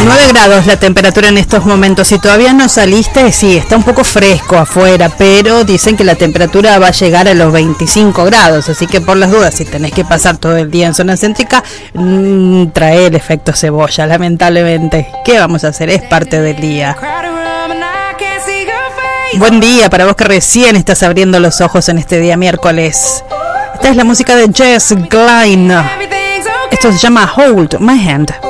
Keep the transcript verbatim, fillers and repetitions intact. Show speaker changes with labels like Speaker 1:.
Speaker 1: diecinueve grados la temperatura en estos momentos. Si todavía no saliste, sí, está un poco fresco afuera, pero dicen que la temperatura va a llegar a los veinticinco grados, así que por las dudas, si tenés que pasar todo el día en zona céntrica, mmm, trae el efecto cebolla, lamentablemente. ¿Qué vamos a hacer? Es parte del día. Buen día para vos que recién estás abriendo los ojos en este día miércoles. Esta es la música de Jess Glynne. Esto se llama Hold My Hand.